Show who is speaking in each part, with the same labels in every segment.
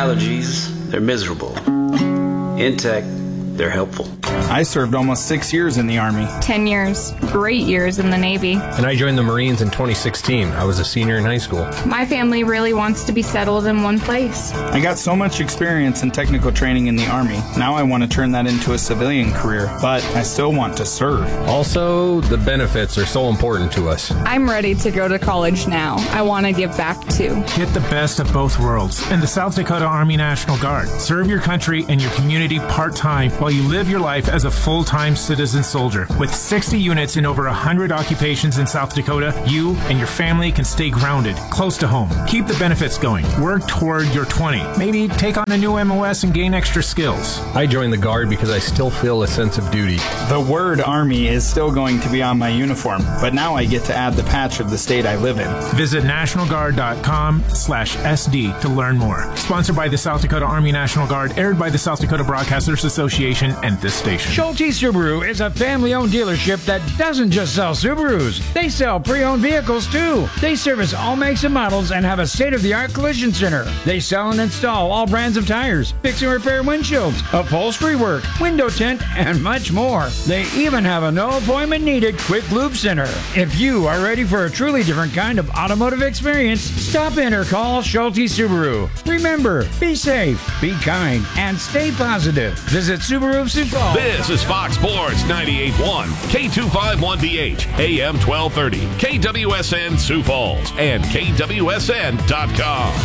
Speaker 1: allergies, they're miserable. In tech, they're helpful.
Speaker 2: I served almost 6 years in the Army.
Speaker 3: 10 years. Great years in the Navy.
Speaker 4: And I joined the Marines in 2016. I was a senior in high school.
Speaker 3: My family really wants to be settled in one place.
Speaker 2: I got so much experience in technical training in the Army. Now I want to turn that into a civilian career, but I still want to serve.
Speaker 4: Also, the benefits are so important to us.
Speaker 3: I'm ready to go to college now. I want to give back too.
Speaker 5: Get the best of both worlds in the South Dakota Army National Guard. Serve your country and your community part-time while you live your life as a full-time citizen soldier. With 60 units in over 100 occupations in South Dakota, you and your family can stay grounded, close to home. Keep the benefits going. Work toward your 20. Maybe take on a new MOS and gain extra skills.
Speaker 4: I joined the Guard because I still feel a sense of duty.
Speaker 2: The word Army is still going to be on my uniform, but now I get to add the patch of the state I live in.
Speaker 5: Visit nationalguard.com/SD to learn more. Sponsored by the South Dakota Army National Guard, aired by the South Dakota Broadcasters Association and this station.
Speaker 6: Schulte Subaru is a family-owned dealership that doesn't just sell Subarus. They sell pre-owned vehicles, too. They service all makes and models and have a state-of-the-art collision center. They sell and install all brands of tires, fix and repair windshields, upholstery work, window tint, and much more. They even have a no-appointment-needed quick lube center. If you are ready for a truly different kind of automotive experience, stop in or call Schulte Subaru. Remember, be safe, be kind, and stay positive. Visit Subaru of Sioux Falls.
Speaker 7: This is Fox Sports 98.1, K251BH, AM 1230, KWSN Sioux Falls, and KWSN.com.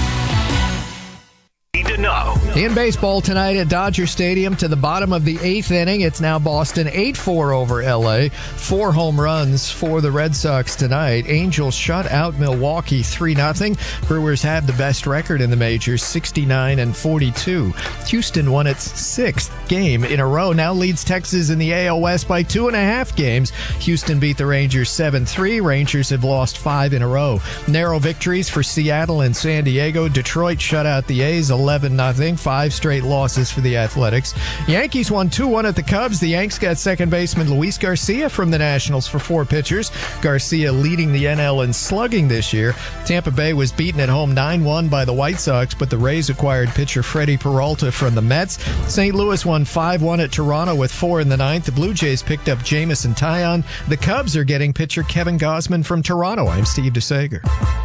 Speaker 7: Need to know.
Speaker 8: In baseball tonight at Dodger Stadium, to the bottom of the 8th inning, it's now Boston 8-4 over L.A. 4 home runs for the Red Sox tonight. Angels shut out Milwaukee 3-0. Brewers have the best record in the majors, 69-42. Houston won its 6th game in a row, now leads Texas in the AL West by 2.5 games. Houston beat the Rangers 7-3. Rangers have lost 5 in a row. Narrow victories for Seattle and San Diego. Detroit shut out the A's 11-0. 5 straight losses for the Athletics. Yankees won 2-1 at the Cubs. The Yanks got second baseman Luis Garcia from the Nationals for 4 pitchers. Garcia leading the NL in slugging this year. Tampa Bay was beaten at home 9-1 by the White Sox, but the Rays acquired pitcher Freddie Peralta from the Mets. St. Louis won 5-1 at Toronto with 4 in the 9th. The Blue Jays picked up Jameson Taillon. The Cubs are getting pitcher Kevin Gausman from Toronto. I'm Steve DeSager.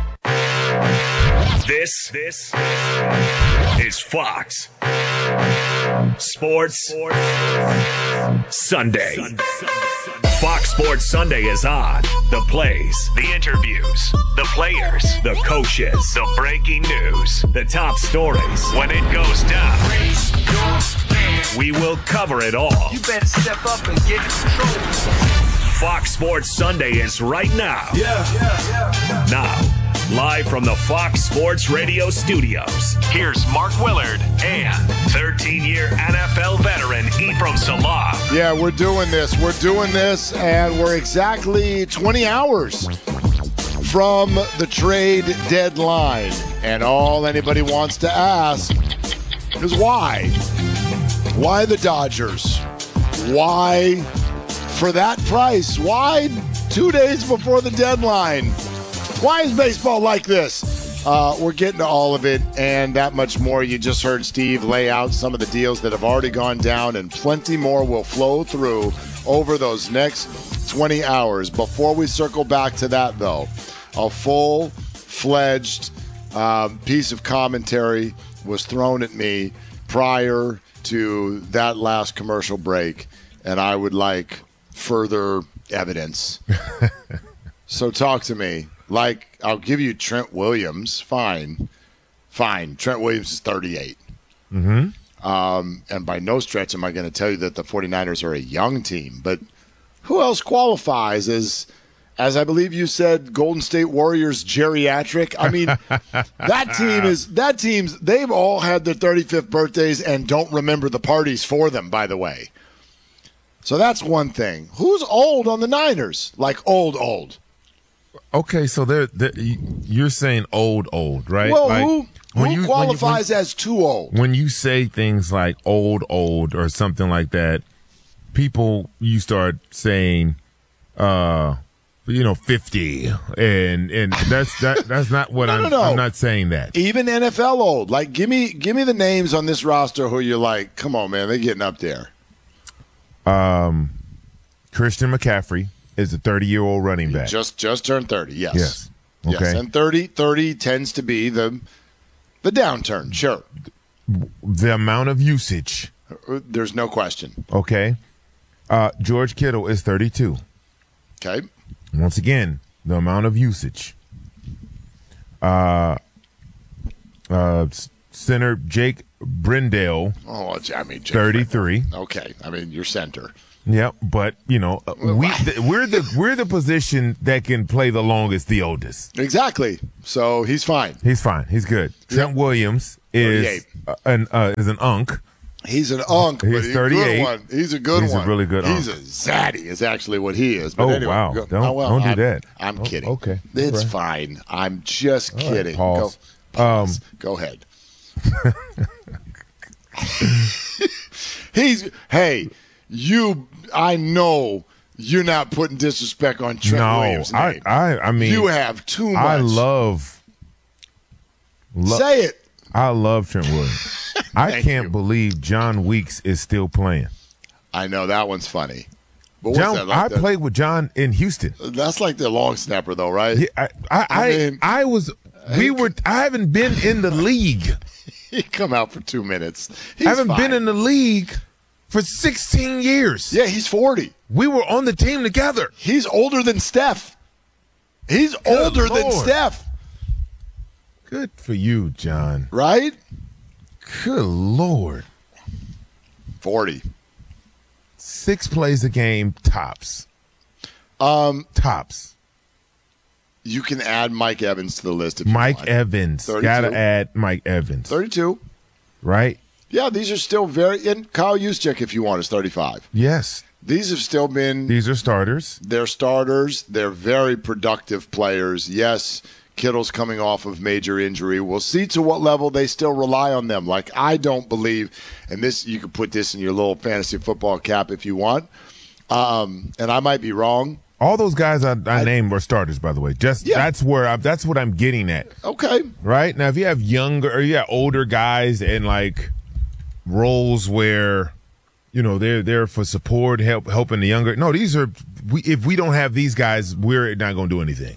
Speaker 7: This is Fox Sports Sunday. Fox Sports Sunday is on. The plays, the interviews, the players, the coaches, the breaking news, the top stories. When it goes down, we will cover it all.
Speaker 9: You better step up and get in control.
Speaker 7: Fox Sports Sunday is right now. Now, live from the Fox Sports Radio studios, here's Mark Willard and 13-year NFL veteran Ephraim Salah.
Speaker 10: Yeah, we're doing this, and we're exactly 20 hours from the trade deadline. And all anybody wants to ask is why? Why the Dodgers? Why for that price? Why 2 days before the deadline? Why is baseball like this? We're getting to all of it and that much more. You just heard Steve lay out some of the deals that have already gone down, and plenty more will flow through over those next 20 hours. Before we circle back to that, though, a full-fledged piece of commentary was thrown at me prior to that last commercial break, and I would like further evidence. So talk to me. Like, I'll give you Trent Williams. Fine. Trent Williams is 38. Mm-hmm. And by no stretch am I going to tell you that the 49ers are a young team. But who else qualifies as I believe you said, Golden State Warriors geriatric? I mean, that team's they've all had their 35th birthdays and don't remember the parties for them, by the way. So that's one thing. Who's old on the Niners? Like old?
Speaker 11: Okay, so you're saying old, right?
Speaker 10: Well,
Speaker 11: like,
Speaker 10: who qualifies as too old?
Speaker 11: When you say things like old, or something like that, you start saying 50, and that's not what
Speaker 10: No.
Speaker 11: I'm not saying that.
Speaker 10: Even NFL old. Like, give me the names on this roster who you're like, come on, man, they're getting up there.
Speaker 11: Christian McCaffrey is a 30-year-old running back.
Speaker 10: Just turned 30. Yes.
Speaker 11: Yes. Okay.
Speaker 10: Yes, and 30 tends to be the downturn. Sure.
Speaker 11: The amount of usage.
Speaker 10: There's no question.
Speaker 11: Okay. George Kittle is 32.
Speaker 10: Okay.
Speaker 11: Once again, the amount of usage. Center Jake Brendale.
Speaker 10: Oh, I mean, Jake
Speaker 11: 33.
Speaker 10: Brendale. Okay. I mean, your center.
Speaker 11: Yeah, but we're the position that can play the longest, the oldest.
Speaker 10: Exactly. So he's fine.
Speaker 11: He's fine. He's good. Trent Williams is an unk.
Speaker 10: He's an unk, but he's
Speaker 11: 38.
Speaker 10: a good one. He's a good one.
Speaker 11: He's a really good
Speaker 10: He's
Speaker 11: unk.
Speaker 10: a zaddy is actually what he is. But anyway,
Speaker 11: wow. Don't do that.
Speaker 10: I'm kidding.
Speaker 11: Okay.
Speaker 10: It's
Speaker 11: Right.
Speaker 10: fine. I'm just kidding.
Speaker 11: Pause.
Speaker 10: Go ahead. I know you're not putting disrespect on Trent Williams' name.
Speaker 11: I mean,
Speaker 10: you have too much.
Speaker 11: I love
Speaker 10: Say it.
Speaker 11: I love Trent Williams. I can't believe John Weeks is still playing.
Speaker 10: I know that one's funny. But what's
Speaker 11: John,
Speaker 10: that, like
Speaker 11: I played with John in Houston.
Speaker 10: That's like the long snapper, though, right?
Speaker 11: Yeah, I haven't been in the league.
Speaker 10: He come out for 2 minutes.
Speaker 11: I haven't been in the league for 16 years.
Speaker 10: Yeah, he's 40.
Speaker 11: We were on the team together.
Speaker 10: He's older than Steph. He's older than Steph.
Speaker 11: Good for you, John.
Speaker 10: Right?
Speaker 11: Good Lord.
Speaker 10: 40.
Speaker 11: 6 plays a game, tops. Tops.
Speaker 10: You can add Mike Evans to the list if you
Speaker 11: Mike
Speaker 10: want.
Speaker 11: Evans.
Speaker 10: 32.
Speaker 11: Got to add Mike Evans.
Speaker 10: 32.
Speaker 11: Right?
Speaker 10: Yeah, these are still and Kyle Juszczyk, if you want, is 35.
Speaker 11: Yes.
Speaker 10: These have still been.
Speaker 11: These are starters.
Speaker 10: They're starters. They're very productive players. Yes, Kittle's coming off of major injury. We'll see to what level they still rely on them. Like, I don't believe, and this, you could put this in your little fantasy football cap if you want, and I might be wrong.
Speaker 11: All those guys I named were starters, by the way. That's what I'm getting at.
Speaker 10: Okay.
Speaker 11: Right? Now, if you have younger or you have older guys in like roles where, they're there for support, helping the younger. No, if we don't have these guys, we're not going to do anything.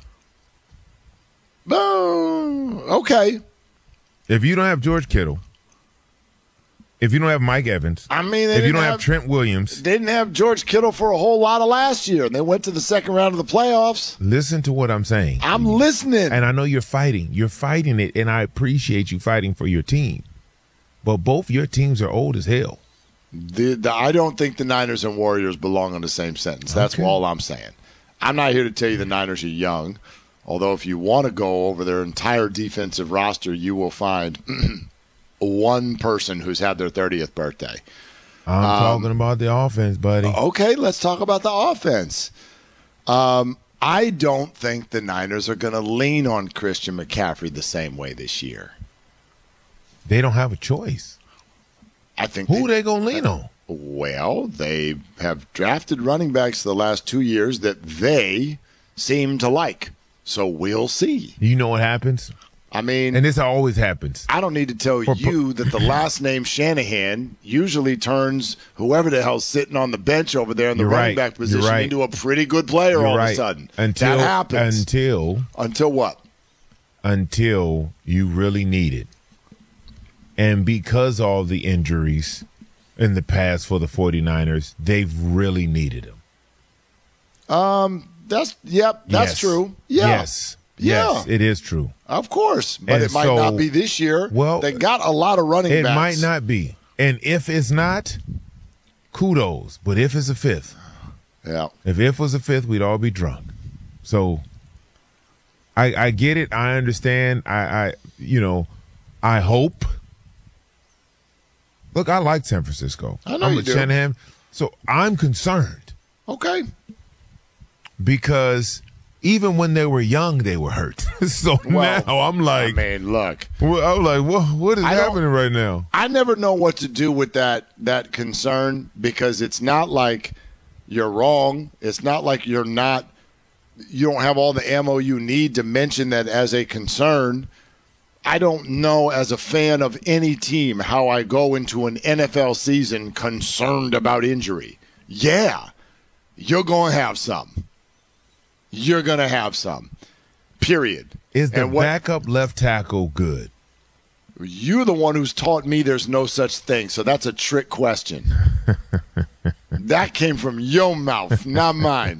Speaker 10: Okay.
Speaker 11: If you don't have George Kittle, if you don't have Mike Evans, if you don't have Trent Williams.
Speaker 10: They didn't have George Kittle for a whole lot of last year, and they went to the second round of the playoffs.
Speaker 11: Listen to what I'm saying.
Speaker 10: I'm listening.
Speaker 11: And I know you're fighting. You're fighting it, and I appreciate you fighting for your team. But both your teams are old as hell.
Speaker 10: I don't think the Niners and Warriors belong in the same sentence. That's all I'm saying. I'm not here to tell you the Niners are young, although if you want to go over their entire defensive roster, you will find one person who's had their 30th birthday.
Speaker 11: I'm talking about the offense, buddy.
Speaker 10: Okay, let's talk about the offense. I don't think the Niners are going to lean on Christian McCaffrey the same way this year.
Speaker 11: They don't have a choice.
Speaker 10: I think
Speaker 11: who are they going to lean on?
Speaker 10: Well, they have drafted running backs the last 2 years that they seem to like. So we'll see.
Speaker 11: You know what happens?
Speaker 10: I mean,
Speaker 11: and this always happens.
Speaker 10: I don't need to tell you that the last name Shanahan usually turns whoever the hell's sitting on the bench over there in the running back position into a pretty good player all of a sudden. That happens. Until what?
Speaker 11: Until you really need it. And because of all the injuries in the past for the 49ers, they've really needed him.
Speaker 10: That's true. Yeah.
Speaker 11: Yes. Yes, it is true.
Speaker 10: Of course. But it might not be this year. Well, they got a lot of running backs.
Speaker 11: It might not be. And if it's not, kudos. But if it's a fifth.
Speaker 10: Yeah.
Speaker 11: If was a fifth, we'd all be drunk. So I get it. I understand. I hope. Look, I like San Francisco.
Speaker 10: I know you do.
Speaker 11: Shanahan. So I'm concerned.
Speaker 10: Okay.
Speaker 11: Because even when they were young, they were hurt. So now I'm like,
Speaker 10: look.
Speaker 11: I'm like, what is happening right now?
Speaker 10: I never know what to do with that concern because it's not like you're wrong. It's not like you're not you don't have all the ammo you need to mention that as a concern. I don't know as a fan of any team how I go into an NFL season concerned about injury. Yeah, you're going to have some. You're going to have some. Period.
Speaker 11: Is the backup left tackle good?
Speaker 10: You're the one who's taught me there's no such thing, so that's a trick question. That came from your mouth, not mine.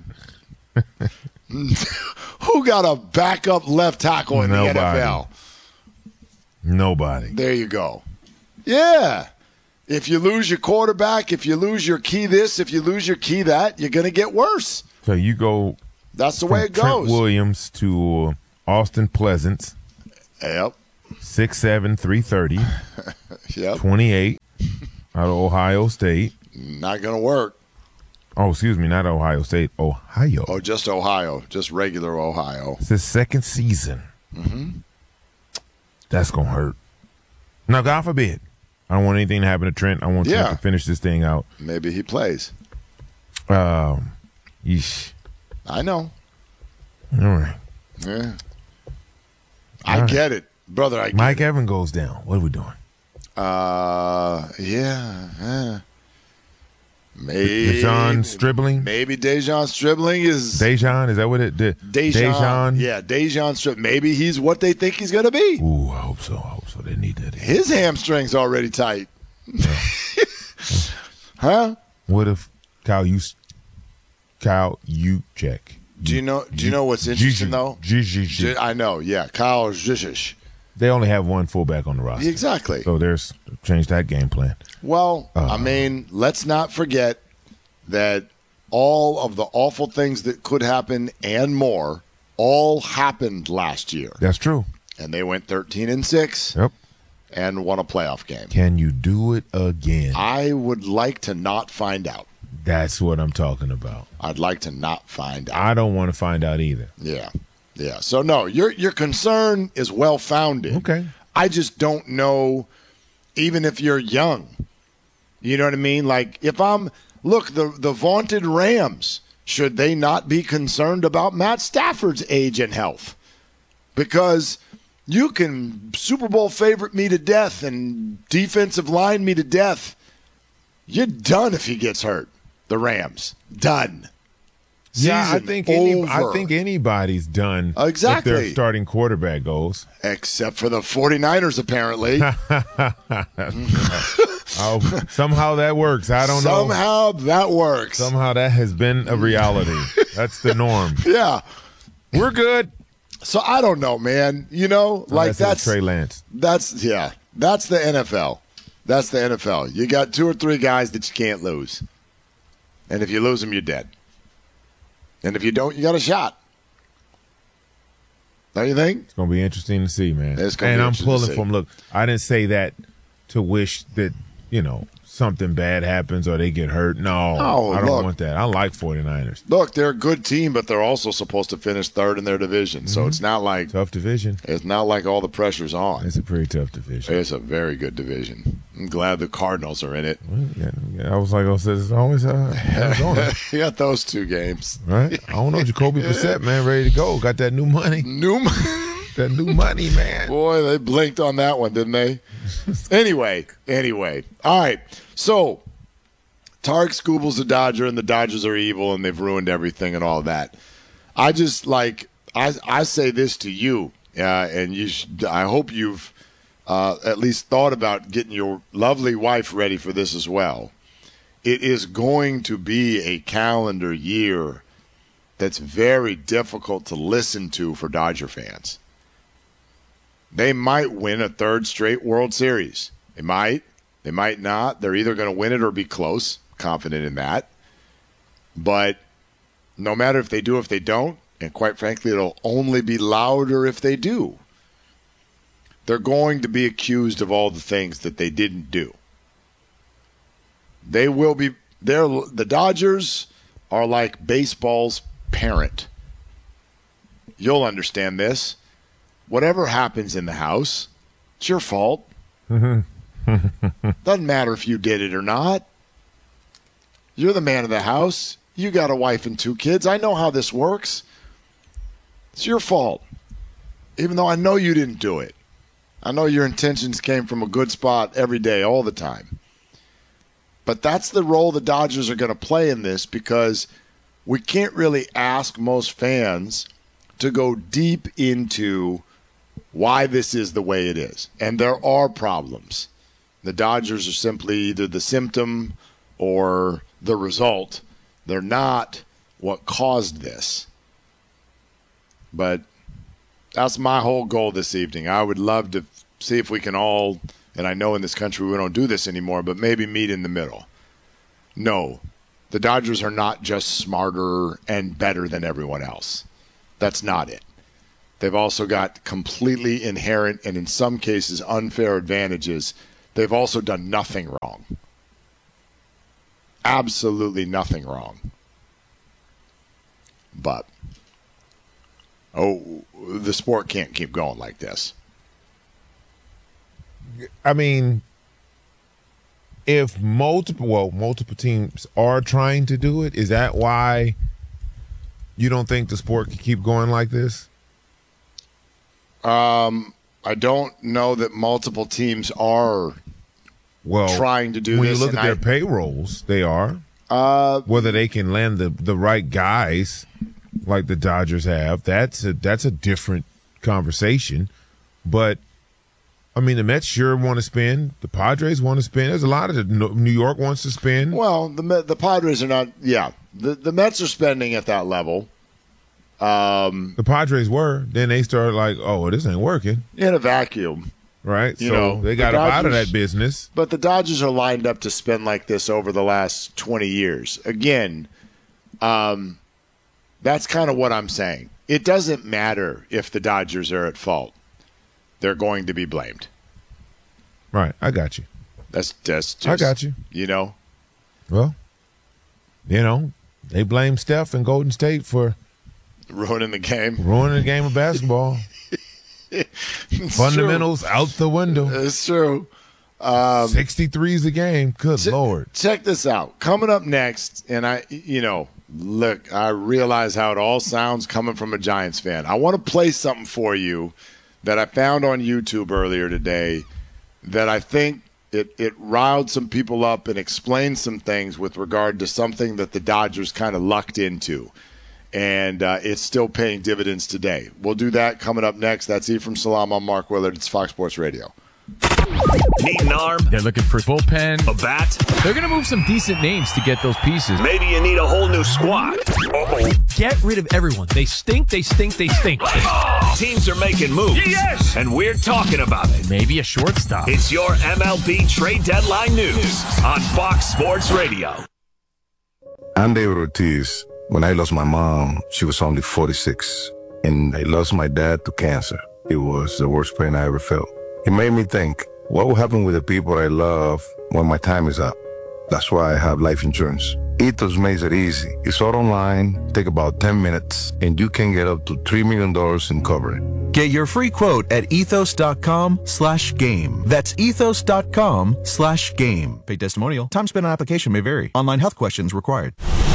Speaker 10: Who got a backup left tackle in the NFL?
Speaker 11: Nobody.
Speaker 10: There you go. Yeah. If you lose your quarterback, if you lose your key this, if you lose your key that, you're going to get worse.
Speaker 11: So you go.
Speaker 10: That's the way it
Speaker 11: Trent
Speaker 10: goes.
Speaker 11: Williams to Austin Pleasants.
Speaker 10: Yep.
Speaker 11: 6'7", 330.
Speaker 10: Yep.
Speaker 11: 28 out of Ohio State.
Speaker 10: Not going to work.
Speaker 11: Oh, excuse me, not Ohio State. Ohio.
Speaker 10: Oh, just Ohio. Just regular Ohio.
Speaker 11: It's his second season.
Speaker 10: Mm-hmm.
Speaker 11: That's going to hurt. Now, God forbid. I don't want anything to happen to Trent. I want Trent to finish this thing out.
Speaker 10: Maybe he plays.
Speaker 11: Yeesh.
Speaker 10: I know.
Speaker 11: All right.
Speaker 10: Yeah. I get it. Brother, I get
Speaker 11: Mike Evans goes down. What are we doing?
Speaker 10: Yeah. Maybe
Speaker 11: Dejon Stribling?
Speaker 10: Maybe Dejon Stribling is...
Speaker 11: Dejon? Is that what it did?
Speaker 10: Dejon? Yeah, Dejon Stribling. Maybe he's what they think he's going to be.
Speaker 11: Ooh, I hope so. They need that.
Speaker 10: His hamstring's already tight.
Speaker 11: Yeah.
Speaker 10: Huh?
Speaker 11: What if Kyle Juszczyk?
Speaker 10: Do you know what's interesting, though? I know, yeah. Kyle Juszczyk.
Speaker 11: They only have one fullback on the roster.
Speaker 10: Exactly.
Speaker 11: So there's change that game plan.
Speaker 10: Well, I mean, let's not forget that all of the awful things that could happen and more all happened last year.
Speaker 11: That's true.
Speaker 10: And they went 13-6.
Speaker 11: Yep.
Speaker 10: And won a playoff game.
Speaker 11: Can you do it again?
Speaker 10: I would like to not find out.
Speaker 11: That's what I'm talking about.
Speaker 10: I'd like to not find out.
Speaker 11: I don't want to find out either.
Speaker 10: Yeah. Yeah. So no, your concern is well founded.
Speaker 11: Okay.
Speaker 10: I just don't know, even if you're young. You know what I mean? Like if the vaunted Rams, should they not be concerned about Matt Stafford's age and health? Because you can Super Bowl favorite me to death and defensive line me to death. You're done if he gets hurt. The Rams. Done.
Speaker 11: Yeah, I think anybody's done
Speaker 10: exactly
Speaker 11: if their starting quarterback goes.
Speaker 10: Except for the 49ers, apparently.
Speaker 11: Somehow that works. I don't know.
Speaker 10: Somehow that works.
Speaker 11: Somehow that has been a reality. That's the norm.
Speaker 10: Yeah.
Speaker 11: We're good.
Speaker 10: So I don't know, man. You know, that's
Speaker 11: Trey Lance.
Speaker 10: That's the NFL. That's the NFL. You got 2 or 3 guys that you can't lose. And if you lose them, you're dead. And if you don't, you got a shot. Don't you think?
Speaker 11: It's going to be interesting to see, man.
Speaker 10: And
Speaker 11: I'm pulling from, look, I didn't say that to wish that, something bad happens or they get hurt. No, I don't want that. I like 49ers.
Speaker 10: Look, they're a good team, but they're also supposed to finish 3rd in their division. Mm-hmm. So it's not like...
Speaker 11: Tough division.
Speaker 10: It's not like all the pressure's on.
Speaker 11: It's a pretty tough division.
Speaker 10: It's a very good division. I'm glad the Cardinals are in it.
Speaker 11: Well, yeah, I was like, it's always Arizona.
Speaker 10: You got those 2 games.
Speaker 11: Right? I don't know. Jacoby Brissett, man, ready to go. Got that new money. That new money, man.
Speaker 10: Boy, they blinked on that one, didn't they? Anyway. All right. So, Tarek Skubel's a Dodger, and the Dodgers are evil, and they've ruined everything and all that. I just I say this to you, and I hope you've at least thought about getting your lovely wife ready for this as well. It is going to be a calendar year that's very difficult to listen to for Dodger fans. They might win a 3rd straight World Series. They might. They might not. They're either going to win it or be close. Confident in that. But no matter if they do or if they don't, and quite frankly, it'll only be louder if they do. They're going to be accused of all the things that they didn't do. They will be. The Dodgers are like baseball's parent. You'll understand this. Whatever happens in the house, it's your fault. Doesn't matter if you did it or not. You're the man of the house. You got a wife and 2 kids. I know how this works. It's your fault. Even though I know you didn't do it. I know your intentions came from a good spot every day, all the time. But that's the role the Dodgers are going to play in this, because we can't really ask most fans to go deep into why this is the way it is. And there are problems. The Dodgers are simply either the symptom or the result. They're not what caused this. But that's my whole goal this evening. I would love to see if we can all, and I know in this country we don't do this anymore, but maybe meet in the middle. No, the Dodgers are not just smarter and better than everyone else. That's not it. They've also got completely inherent and in some cases unfair advantages. They've also done nothing wrong. Absolutely nothing wrong. But, the sport can't keep going like this.
Speaker 11: I mean, if multiple teams are trying to do it, is that why you don't think the sport can keep going like this?
Speaker 10: I don't know that multiple teams are trying to do this.
Speaker 11: When you look at their payrolls, they are. Whether they can land the right guys like the Dodgers have, that's a different conversation. But I mean, the Mets sure want to spend. The Padres want to spend. There's a lot of New York wants to spend.
Speaker 10: Well, the Padres are not. Yeah, the Mets are spending at that level.
Speaker 11: The Padres were. Then they started like, oh, this ain't working.
Speaker 10: In a vacuum.
Speaker 11: Right? So they got up out of that business.
Speaker 10: But the Dodgers are lined up to spend like this over the last 20 years. Again, that's kind of what I'm saying. It doesn't matter if the Dodgers are at fault. They're going to be blamed.
Speaker 11: Right. I got you.
Speaker 10: That's just,
Speaker 11: I got you. Well, they blame Steph and Golden State for
Speaker 10: ruining the game.
Speaker 11: Ruining the game of basketball. Fundamentals
Speaker 10: true.
Speaker 11: Out the window.
Speaker 10: It's true.
Speaker 11: 63's a game. Good Lord.
Speaker 10: Check this out. Coming up next, and look, I realize how it all sounds coming from a Giants fan. I want to play something for you that I found on YouTube earlier today that I think it riled some people up and explained some things with regard to something that the Dodgers kind of lucked into. And it's still paying dividends today. We'll do that coming up next. That's Ephraim Salam. I'm Mark Willard. It's Fox Sports Radio.
Speaker 7: Need an arm?
Speaker 12: They're looking for bullpen.
Speaker 7: A bat?
Speaker 12: They're going to move some decent names to get those pieces.
Speaker 7: Maybe you need a whole new squad. Uh-oh.
Speaker 13: Get rid of everyone. They stink, they stink, they stink.
Speaker 7: Oh, teams are making moves.
Speaker 13: Yes!
Speaker 7: And we're talking about it.
Speaker 12: Maybe a shortstop.
Speaker 7: It's your MLB trade deadline news on Fox Sports Radio.
Speaker 14: I'm David Ortiz. When I lost my mom, she was only 46. And I lost my dad to cancer. It was the worst pain I ever felt. It made me think, what will happen with the people I love when my time is up? That's why I have life insurance. Ethos makes it easy. It's all online, take about 10 minutes, and you can get up to $3 million in coverage.
Speaker 15: Get your free quote at ethos.com/game. That's ethos.com/game. Paid testimonial. Time spent on application may vary. Online health questions required.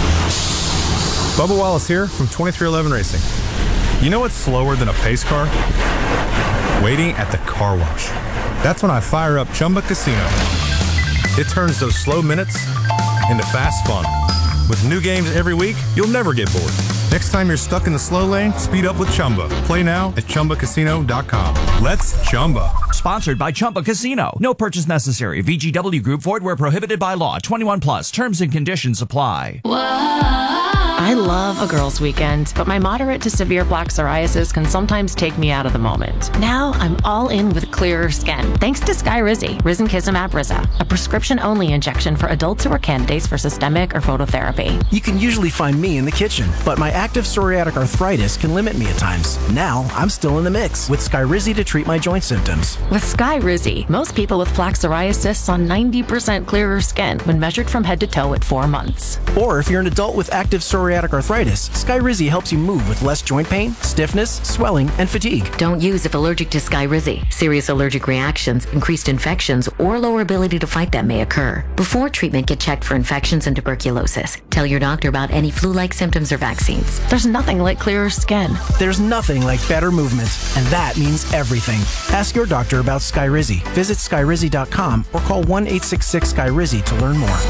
Speaker 16: Bubba Wallace here from 2311 Racing. You know what's slower than a pace car? Waiting at the car wash. That's when I fire up Chumba Casino. It turns those slow minutes into fast fun. With new games every week, you'll never get bored. Next time you're stuck in the slow lane, speed up with Chumba. Play now at ChumbaCasino.com. Let's Chumba.
Speaker 17: Sponsored by Chumba Casino. No purchase necessary. VGW Group. Void where prohibited by law. 21 plus. Terms and conditions apply.
Speaker 18: I love a girls' weekend, but my moderate to severe plaque psoriasis can sometimes take me out of the moment. Now I'm all in with clearer skin, thanks to Skyrizi, Risankizumab Riza, a prescription-only injection for adults who are candidates for systemic or phototherapy.
Speaker 19: You can usually find me in the kitchen, but my active psoriatic arthritis can limit me at times. Now I'm still in the mix with Skyrizi to treat my joint symptoms.
Speaker 18: With Skyrizi, most people with plaque psoriasis saw 90% clearer skin when measured from head to toe at 4 months.
Speaker 19: Or if you're an adult with active psoriatic psoriatic arthritis, Skyrizi helps you move with less joint pain, stiffness, swelling, and fatigue.
Speaker 18: Don't use if allergic to Skyrizi. Serious allergic reactions, increased infections, or lower ability to fight them may occur. Before treatment, get checked for infections and tuberculosis. Tell your doctor about any flu-like symptoms or vaccines. There's nothing like clearer skin.
Speaker 19: There's nothing like better movement, and that means everything. Ask your doctor about Skyrizi. Visit Skyrizi.com or call 1-866-SKYRIZI to learn more.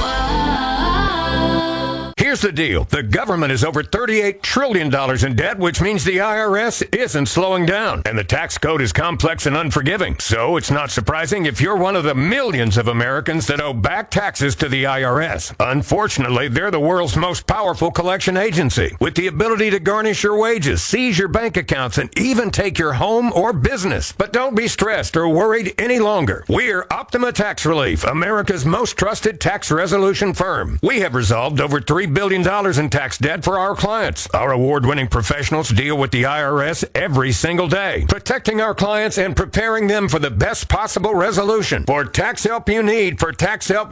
Speaker 20: Here's the deal. The government is over $38 trillion in debt, which means the IRS isn't slowing down. And the tax code is complex and unforgiving. So it's not surprising if you're one of the millions of Americans that owe back taxes to the IRS. Unfortunately, they're the world's most powerful collection agency, with the ability to garnish your wages, seize your bank accounts, and even take your home or business. But don't be stressed or worried any longer. We're Optima Tax Relief, America's most trusted tax resolution firm. We have resolved over $3 billion in tax debt for our clients. Our award-winning professionals deal with the IRS every single day, protecting our clients and preparing them for the best possible resolution. For tax help you need, for tax help